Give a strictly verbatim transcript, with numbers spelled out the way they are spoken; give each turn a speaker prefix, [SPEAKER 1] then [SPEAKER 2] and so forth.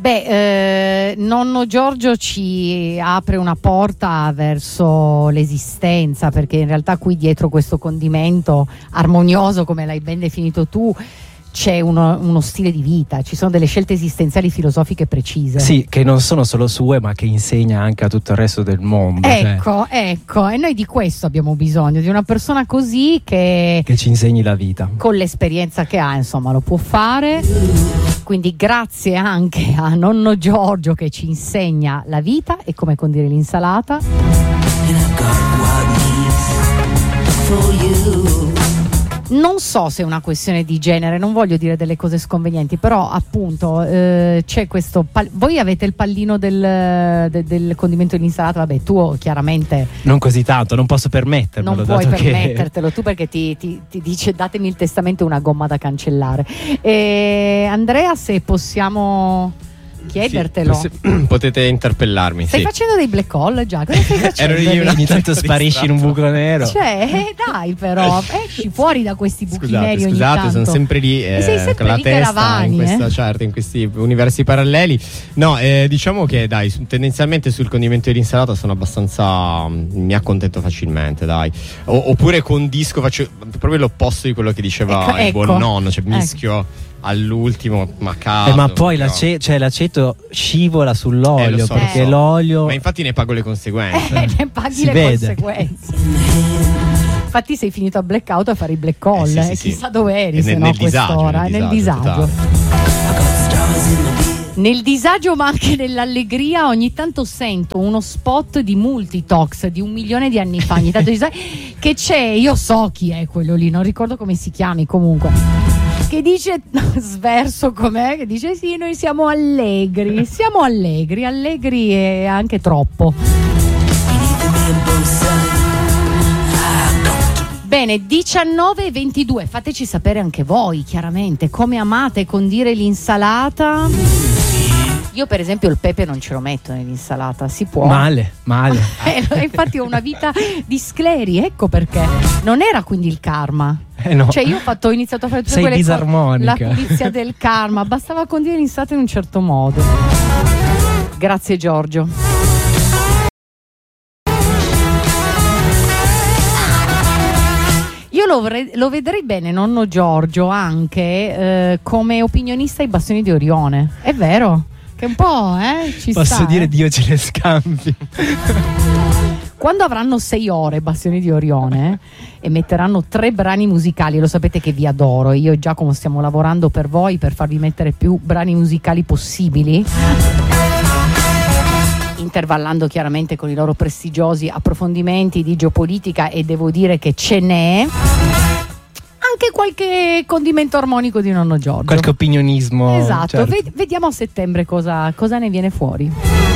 [SPEAKER 1] Beh, eh, nonno Giorgio ci apre una porta verso l'esistenza, perché in realtà qui dietro questo condimento armonioso, come l'hai ben definito tu, c'è uno, uno stile di vita, ci sono delle scelte esistenziali filosofiche precise.
[SPEAKER 2] Sì, che non sono solo sue, ma che insegna anche a tutto il resto del mondo.
[SPEAKER 1] Ecco, cioè. ecco, e noi di questo abbiamo bisogno, di una persona così che...
[SPEAKER 2] che ci insegni la vita.
[SPEAKER 1] Con l'esperienza che ha, insomma, lo può fare. Quindi grazie anche a nonno Giorgio che ci insegna la vita e come condire l'insalata. Non so se è una questione di genere, non voglio dire delle cose sconvenienti, però appunto eh, c'è questo pal- voi avete il pallino del, de- del condimento dell'insalata, vabbè, tu chiaramente
[SPEAKER 2] non così tanto, non posso permettermelo,
[SPEAKER 1] non puoi
[SPEAKER 2] dato
[SPEAKER 1] permettertelo
[SPEAKER 2] che...
[SPEAKER 1] tu, perché ti, ti, ti dice datemi il testamento e una gomma da cancellare. E Andrea, se possiamo chiedertelo.
[SPEAKER 3] Sì, possi- potete interpellarmi.
[SPEAKER 1] Stai
[SPEAKER 3] sì.
[SPEAKER 1] facendo dei black hole, già? Cosa stai facendo?
[SPEAKER 3] Ero io,
[SPEAKER 2] ogni tanto sparisci in un buco nero.
[SPEAKER 1] Cioè, eh, dai, però esci fuori da questi buchi
[SPEAKER 3] scusate,
[SPEAKER 1] neri ogni
[SPEAKER 3] scusate,
[SPEAKER 1] tanto.
[SPEAKER 3] sono sempre lì eh,
[SPEAKER 1] sei sempre
[SPEAKER 3] con la
[SPEAKER 1] lì
[SPEAKER 3] testa
[SPEAKER 1] Garavani,
[SPEAKER 3] in, questa,
[SPEAKER 1] eh?
[SPEAKER 3] certo, in questi universi paralleli. No, eh, diciamo che dai, su, tendenzialmente sul condimento dell'insalata sono abbastanza mi accontento facilmente, dai. O, oppure condisco, faccio proprio l'opposto di quello che diceva
[SPEAKER 1] ecco,
[SPEAKER 3] il
[SPEAKER 1] ecco.
[SPEAKER 3] buon nonno, cioè
[SPEAKER 1] ecco.
[SPEAKER 3] mischio all'ultimo, ma caso,
[SPEAKER 2] Eh, ma poi
[SPEAKER 3] no.
[SPEAKER 2] l'ace- cioè, l'aceto scivola sull'olio,
[SPEAKER 3] Eh, lo so,
[SPEAKER 2] perché
[SPEAKER 3] lo so.
[SPEAKER 2] l'olio...
[SPEAKER 3] Ma infatti ne pago le conseguenze.
[SPEAKER 1] Eh, ne paghi
[SPEAKER 2] Si
[SPEAKER 1] le
[SPEAKER 2] vede.
[SPEAKER 1] conseguenze. Infatti sei finito a blackout a fare i black hole,
[SPEAKER 3] Eh, sì, sì,
[SPEAKER 1] eh,
[SPEAKER 3] sì.
[SPEAKER 1] chissà dove eri,
[SPEAKER 3] E
[SPEAKER 1] se
[SPEAKER 3] nel-
[SPEAKER 1] no a
[SPEAKER 3] nel disagio,
[SPEAKER 1] quest'ora,
[SPEAKER 3] nel
[SPEAKER 1] eh, nel
[SPEAKER 3] disagio,
[SPEAKER 1] disagio. Nel disagio ma anche nell'allegria ogni tanto sento uno spot di Multitox di un milione di anni fa, ogni tanto che c'è, io so chi è quello lì, non ricordo come si chiami comunque, che dice sverso com'è, che dice sì, noi siamo allegri, siamo allegri, allegri e anche troppo. Bene, diciannove e ventidue, fateci sapere anche voi chiaramente come amate condire l'insalata. Io per esempio il pepe non ce lo metto nell'insalata, si può?
[SPEAKER 2] Male, male.
[SPEAKER 1] Eh, infatti ho una vita di scleri, ecco perché. Non era quindi il karma.
[SPEAKER 2] Eh no.
[SPEAKER 1] Cioè io ho, fatto, ho iniziato a fare tutte
[SPEAKER 2] Sei
[SPEAKER 1] quelle cose,
[SPEAKER 2] disarmonica.
[SPEAKER 1] la pulizia del karma, bastava condire l'insalata in un certo modo. Grazie Giorgio. Io lo, vre- lo vedrei bene nonno Giorgio anche eh, come opinionista ai Bastioni di Orione. È vero? Che un po', eh? Ci
[SPEAKER 2] Posso
[SPEAKER 1] sta,
[SPEAKER 2] dire
[SPEAKER 1] eh?
[SPEAKER 2] Dio ce ne scampi.
[SPEAKER 1] Quando avranno sei ore Bastioni di Orione e metteranno tre brani musicali, lo sapete che vi adoro, io e Giacomo stiamo lavorando per voi per farvi mettere più brani musicali possibili, intervallando chiaramente con i loro prestigiosi approfondimenti di geopolitica, e devo dire che ce n'è anche qualche condimento armonico di nonno Giorgio,
[SPEAKER 2] Qualche opinionismo.
[SPEAKER 1] esatto,
[SPEAKER 2] certo.
[SPEAKER 1] Ved- vediamo a settembre cosa, cosa ne viene fuori.